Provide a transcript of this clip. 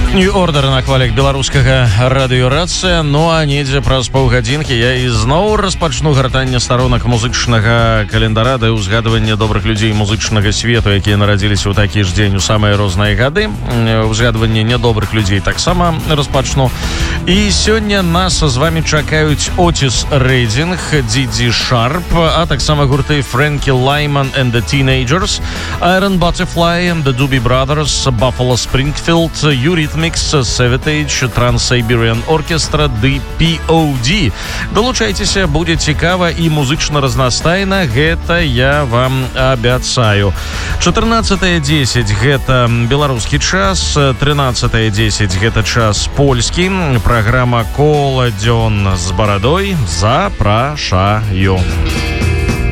Нью-ордер на хвалях беларускага радыёрацыя. Ну а недзе праз паўгадзінкі я ізноў распачну гартанне старонак музычнага календара да ўзгадвання добрых людзей музычнага свету, якія нарадзіліся ў такі ж дзень у самыя розныя гады. Узгадванне нядобрых людзей таксама распачну. І сёння нас з вамі чакаюць Отис Рейдинг, Диди Шарп, а таксама гурты Фрэнкі Лайман and the Teenagers, Iron Butterfly, The Doobie Brothers, Buffalo Springfield, Eurythmics, Savatage, Trans-Siberian Orchestra, The POD. Долучайцеся, будзе цікава і музычна разнастайна, гэта я вам абяцаю. 14:10 гэта беларускі час, 13:10 гэта час польскі. Программа «Коладзён з барадой». Запрашаю.